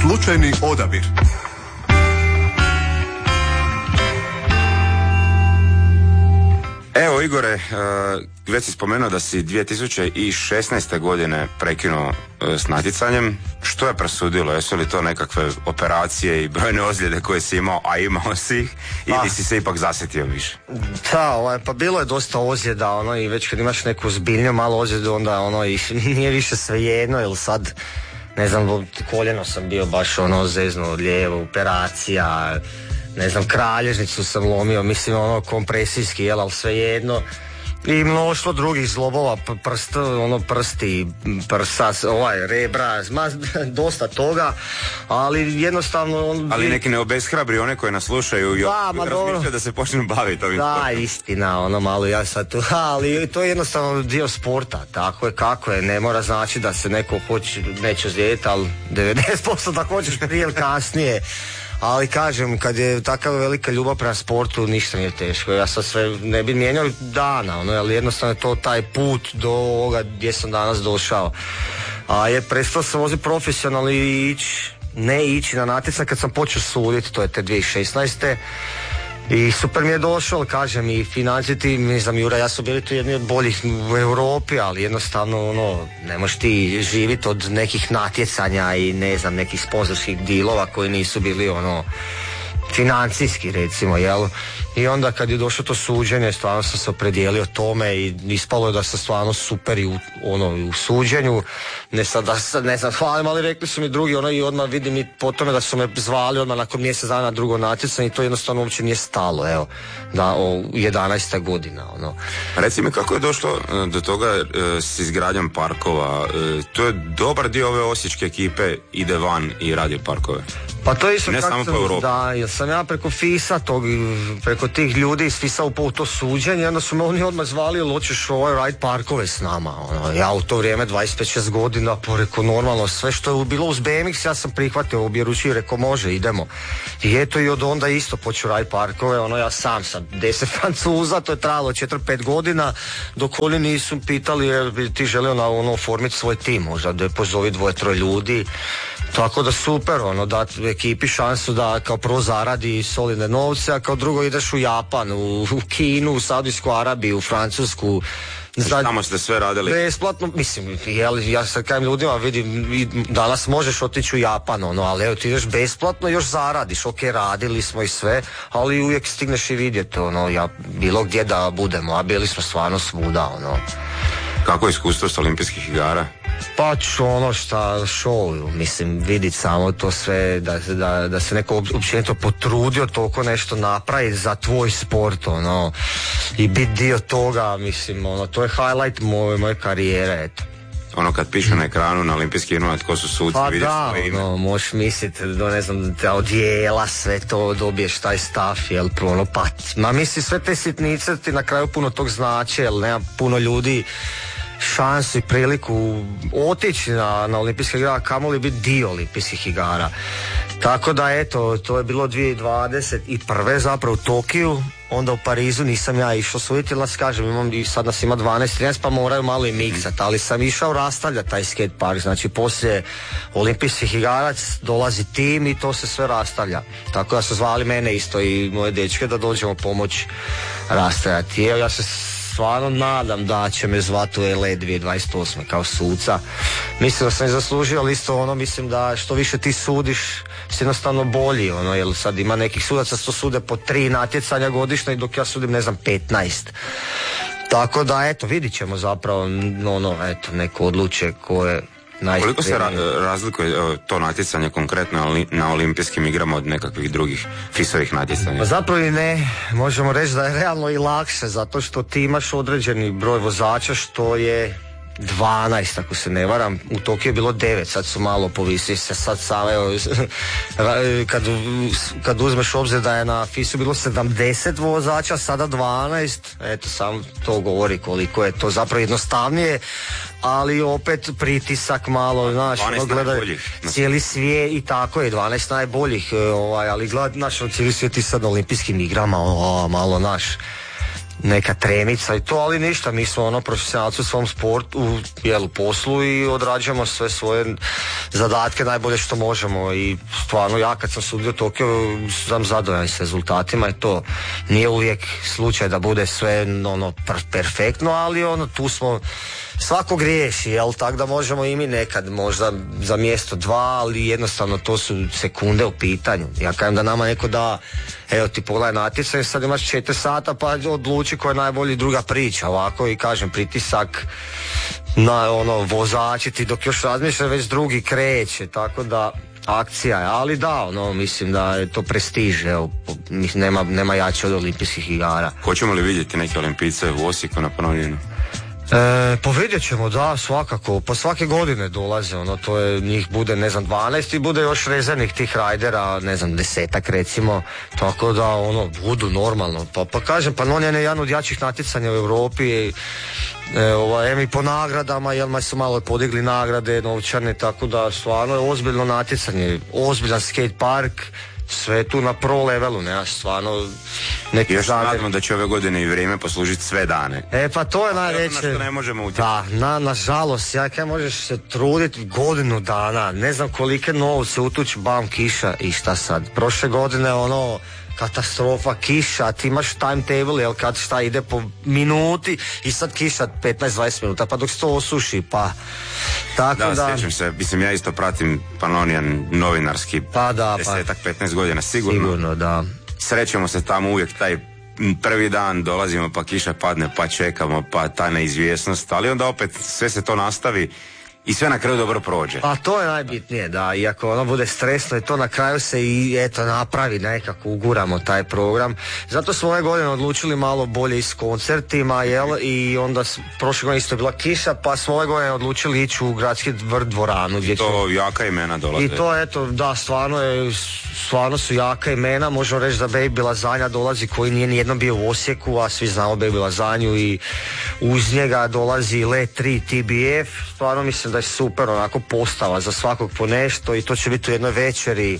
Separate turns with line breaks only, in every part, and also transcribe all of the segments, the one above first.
Slučajni odabir.
Evo Igore, već si spomenuo da si 2016. godine prekinuo s natjecanjem. Što je presudilo? Jesu li to nekakve operacije i brojne ozljede koje si imao, a imao si ih, ili si se ipak zasjetio više?
Da, pa bilo je dosta ozljeda, i već kad imaš neku zbiljniju malu ozljedu, onda i nije više svejedno, jer sad, ne znam, koljeno sam bio baš zeznuo lijevo, operacija, ne znam, kralježnicu sam lomio, mislim kompresijski, ali svejedno. I mnoštvo drugih zlobova, prsti, prsa, rebra, dosta toga, ali jednostavno...
Ali neki ne obeshrabri one koje nas slušaju i razmišljaju da se počnu baviti ovim sportom.
Da, istina, malo ja sad tu, ali to je jednostavno dio sporta, tako je kako je, ne mora znači da se neko neće ozlijediti, ali 90% da hoćeš prije ili kasnije. Ali kažem, kad je takva velika ljubav prema sportu, ništa nije teško. Ja sad sve ne bi mijenjao dana, ali jednostavno je to taj put do ovoga gdje sam danas došao. A je prestao se voziti profesionalno i ne ići na natjecanje kad sam počeo suditi, to je te 2016. I super mi je došao, kažem, i financijski, ne znam, Jura, ja su bili tu jedni od boljih u Europi, ali jednostavno, ne možeš ti živjeti od nekih natjecanja i ne znam, nekih sponzorskih dilova koji nisu bili, financijski, recimo, jel? I onda kad je došlo to suđenje, stvarno sam se opredijelio tome i ispalo je da sam stvarno super i u suđenju. Ne znam, hvalim, ali rekli su mi drugi, i odmah vidim i po tome da su me zvali odmah nakon mjesec dana na drugo natjecanje i to jednostavno uopće nije stalo, evo, da, 11. godina,
Reci mi, kako je došlo do toga s izgradnjom parkova? To je dobar dio ove osječke ekipe ide van i radi parkove.
Pa to je isto
ne samo po Europi.
Da, jer sam ja preko FIS-a preko tih ljudi iz FIS-a upao to suđenje, onda su me oni odmah zvali, jel hoćeš raditi parkove s nama. Ja u to vrijeme 25-6 godina, pa rekao normalno, sve što je bilo uz BMX ja sam prihvatio objeručio i rekao može, idemo. I eto i od onda isto počeo raditi parkove, ja sam 10 Francuza, to je trajalo 4-5 godina, dok oni nisu pitali jer bi ti želio oformiti svoj tim, možda da pozovi 2-3 ljudi. Tako da super, dati ekipi šansu da kao prvo zaradi solidne novce, a kao drugo ideš u Japan, u Kinu, u Saudijsku Arabiju, u Francusku.
Tamo ste sve radili?
Besplatno, mislim, ja sad kajem ljudima, vidim, danas možeš otići u Japan, ali evo ti ideš besplatno i još zaradiš, radili smo i sve, ali uvijek stigneš i vidjeti, bilo gdje da budemo, a bili smo stvarno svuda,
Kako je iskustvo s olimpijskih igara?
Pa ću show, mislim, vidjeti samo to sve, da se neko općenito potrudio toliko nešto napraviti za tvoj sport, i biti dio toga, mislim, to je highlight moje karijere, eto.
Kad piše na ekranu na olimpijski igrama tko su suci, vidiš svoje ime.
Možeš misliti, ne znam, te odjela, sve to, dobiješ taj staff, jel, mislim, sve te sitnice ti na kraju puno tog znače, jel, nema puno ljudi šansu i priliku otići na olimpijske igre, a kamoli biti dio olimpijskih igara. Tako da eto, to je bilo 2021. zapravo u Tokiju, onda u Parizu nisam ja išao suditi, ali kažem, sad nas ima 12-13 pa moraju malo i miksati, ali sam išao rastavljati taj skate park, znači poslije olimpijskih igara dolazi tim i to se sve rastavlja. Tako da su zvali mene isto i moje dečke da dođemo pomoći rastavljati. Evo, ja se stvarno nadam da će me zvati u LA 2028. kao suca. Mislim da sam i zaslužio, ali isto mislim da što više ti sudiš si jednostavno bolji, jer sad ima nekih sudaca što sude po 3 natjecanja godišnje, dok ja sudim 15. Tako da eto, vidit ćemo zapravo, neko odluče ko je najspremniji.
Koliko se razlikuje to natjecanje konkretno na olimpijskim igrama od nekakvih drugih FIS-ovih natjecanja?
Pa zapravo i ne, možemo reći da je realno i lakše, zato što ti imaš određeni broj vozača, što je 12, ako se ne varam, u Tokiju je bilo 9, sad su malo povisili se, sad sam, evo, kad uzmeš obzir da je na FIS-u bilo 70 vozača, sada 12, eto, sam to govori koliko je to zapravo jednostavnije, ali opet pritisak malo, znaš, gledaj, cijeli svijet i tako je, 12 najboljih, ali gledaj, znaš, cijeli svijet i sad na olimpijskim igrama, malo, naš, neka trenica i to, ali ništa, mi smo profesionalci u svom sportu, u poslu i odrađujemo sve svoje zadatke najbolje što možemo i stvarno ja kad sam sudio Tokio sam zadovoljan s rezultatima i to nije uvijek slučaj da bude sve perfektno, ali tu smo, svako griješi, jel, tako da možemo i mi nekad možda za mjesto 2, ali jednostavno to su sekunde u pitanju. Ja kažem da nama neko da, evo ti pogledaj natjecanje, sad imaš 4 sata pa odluči ko je najbolji, druga priča, ovako i kažem pritisak na vozači ti dok još razmišljaš već drugi kreće, tako da akcija je, ali da, mislim da je to prestiž, evo, nema jače od olimpijskih igara.
Hoćemo li vidjeti neke olimpijce u Osijeku na ponovljenju?
Pa vidjet ćemo, da, svakako, pa svake godine dolaze, to je, njih bude, 12 i bude još rezervnih tih rajdera, 10 recimo, tako da, budu normalno, pa kažem, Pannonian je jedan od jačih natjecanja u Europi, i po nagradama, jer su malo podigli nagrade, novčane, tako da, stvarno je ozbiljno natjecanje, ozbiljan skate park, sve tu na pro levelu, ne, stvarno neki
još nadamo da će ove godine i vrijeme poslužiti sve dane.
Pa to je najveće.
Na što ne možemo utjecati.
Da, nažalost, kaj možeš se truditi godinu dana, ne znam kolike novce utući, bam, kiša i šta sad. Prošle godine katastrofa, kiša, ti imaš timetable, jel, kad šta ide po minuti i sad kiša 15-20 minuta, pa dok se to osuši, pa tako da...
sjećam se, mislim, ja isto pratim Pannonian novinarski, 10-15 godina, sigurno,
da.
Srećemo se tamo uvijek, taj prvi dan dolazimo pa kiša padne, pa čekamo, pa ta neizvjesnost, ali onda opet sve se to nastavi i sve na kraju dobro prođe.
Pa to je najbitnije, da, iako bude stresno i to na kraju se i napravi nekako, uguramo taj program. Zato smo ove godine odlučili malo bolje i s koncertima, jel, i onda prošle godine isto je bila kiša, pa smo ove godine odlučili ići u gradski vrt dvoranu. Gdje
to jaka imena dolaze.
I to, da, stvarno su jaka imena, možemo reći da Baby Lazanja dolazi, koji nije nijedno bio u Osijeku, a svi znamo Baby Lazanju, i uz njega dolazi Let 3 TBF, stvarno mislim da je super onako postava za svakog po nešto i to će biti u jednoj večeri,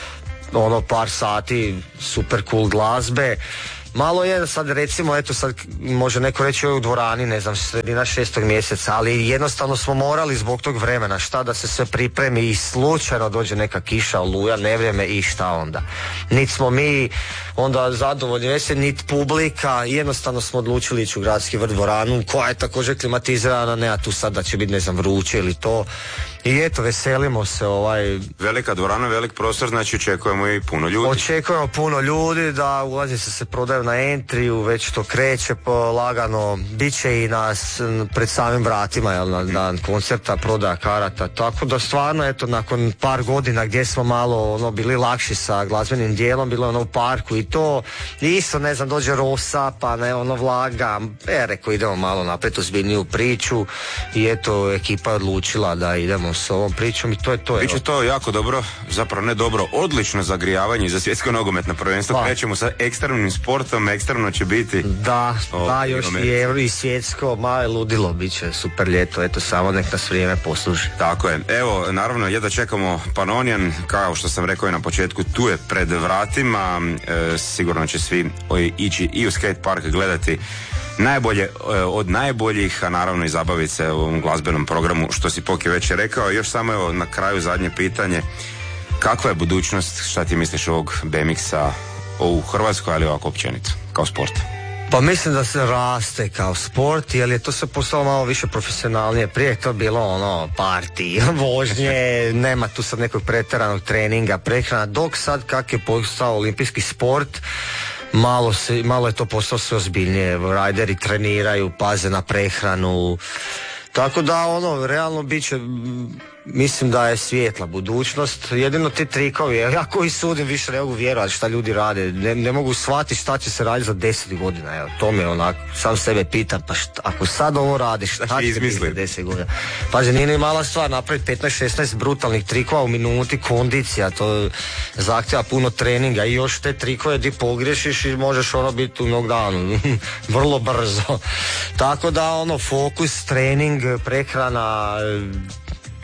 par sati super cool glazbe. Malo je sad, recimo, sad može neko reći u dvorani, sredina 6. mjeseca, ali jednostavno smo morali zbog tog vremena, šta da se sve pripremi i slučajno dođe neka kiša, oluja, nevrijeme i šta onda. Niti smo mi onda zadovoljni, niti publika, jednostavno smo odlučili ići u gradski vrt dvoranu, koja je također klimatizirana, ne, a tu sad da će biti, vruće ili to. I eto, veselimo se.
Velika dvorana, velik prostor, znači očekujemo i puno ljudi.
Očekujemo puno ljudi, da ulaznice se prodaju na entriju, već to kreće lagano, bit će i nas pred samim vratima, jel, na dan koncerta, prodaja karata, tako da stvarno, eto, nakon par godina gdje smo malo bili lakši sa glazbenim dijelom, bilo u parku i to, isto, dođe rosa, pa vlaga, rekao, idemo malo naprijed ozbiljniju priču i eto, ekipa je odlučila da idemo s ovom pričom i to je to.
Biće to jako dobro, zapravo ne dobro, odlično zagrijavanje za svjetsko nogometno prvenstvo. Krećemo sa ekstremnim sportom, ekstremno će biti.
Da, još i euro i svjetsko, malo ludilo, bit će super ljeto, eto, samo nek nas vrijeme posluži.
Tako je, evo, naravno, jedva čekamo Pannonian, kao što sam rekao i na početku, tu je pred vratima, sigurno će svi ići i u skate park gledati najbolje od najboljih, a naravno i zabaviti se u ovom glazbenom programu, što si Poki već je rekao. Još samo, evo, na kraju zadnje pitanje, kakva je budućnost, šta ti misliš ovog BMX-a u Hrvatskoj, ali ovako općenito, kao sport?
Pa mislim da se raste kao sport, jer je to se postalo malo više profesionalnije. Prije je to bilo parti, vožnje, nema tu sad nekog pretjeranog treninga, prehrana, dok sad kak je postao olimpijski sport, malo je to postalo sve ozbiljnije. Rajderi treniraju, paze na prehranu, tako da realno bit će, mislim da je svijetla budućnost. Jedino ti trikovi, ja koji sudim više ne mogu vjerovati šta ljudi rade, ne mogu shvatiti šta će se raditi za 10 godina, evo, to me sam sebe pitam, pa ako sad ovo radiš, šta će biti za 10 godina? Pazi, nije ni mala stvar napraviti 15-16 brutalnih trikova u minuti, kondicija, to zahtjeva puno treninga i još te trikove di pogriješiš i možeš biti u knockdownu, vrlo brzo. Tako da fokus, trening, prehrana,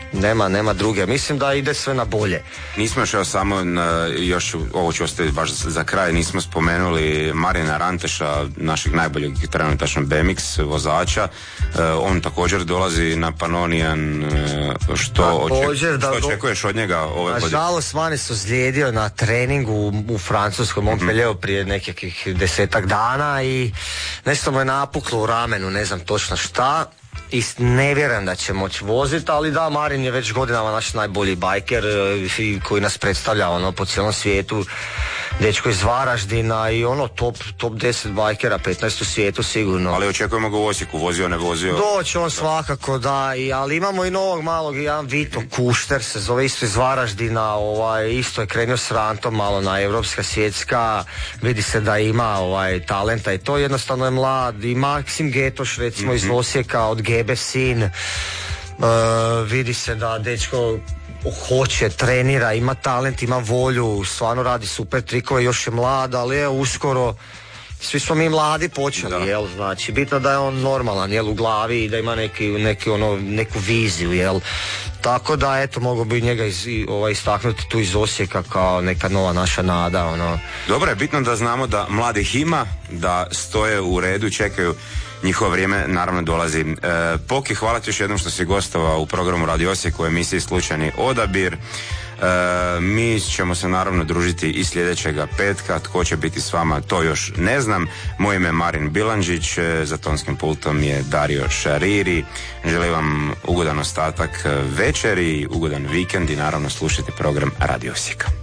Nema druge. Mislim da ide sve na bolje.
Nismo još samo, još ovo ću ostaviti baš za kraj, nismo spomenuli Marina Ranteša, našeg najboljeg trenutačno BMX vozača. On također dolazi na Pannonian. Što očekuješ od njega ove godine?
Nažalost, Mani se ozlijedio na treningu u Francuskom Montpellieru prije nekakvih 10-ak dana i nešto mu je napuklo u ramenu, ne znam točno šta. I ne vjerujem da će moći voziti, ali da, Marin je već godinama naš najbolji bajker koji nas predstavlja po cijelom svijetu. Dečko iz Varaždina i top 10 bajkera, 15 u svijetu sigurno.
Ali očekujemo ga u Osijeku, vozio, ne vozio?
Doći on svakako, da, ali imamo i novog malog, jedan Vito Kušter se zove, isto iz Varaždina, isto je krenuo s rantom malo na europska, svjetska, vidi se da ima talenta i to jednostavno je mlad. I Maksim Getoš recimo iz Osijeka, od Gebe sin, vidi se da dečko hoće, trenira, ima talent, ima volju, stvarno radi super trikove, još je mlad, ali je uskoro, svi smo mi mladi počeli, jel, znači bitno da je on normalan, jel, u glavi i da ima neku viziju, jel, tako da eto mogu bi njega istaknuti tu iz Osijeka kao neka nova naša nada,
Dobro je, bitno da znamo da mladih ima, da stoje u redu, čekaju njihovo vrijeme, naravno dolazi. Poki, hvala ti još jednom što si gostovao u programu Radio Osijek u emisiji Slučajni odabir. Mi ćemo se naravno družiti i sljedećega petka. Tko će biti s vama, to još ne znam. Moje ime je Marin Bilandžić, za tonskim pultom je Dario Šariri. Želim vam ugodan ostatak večeri, ugodan vikend i naravno slušajte program Radio Osijeka.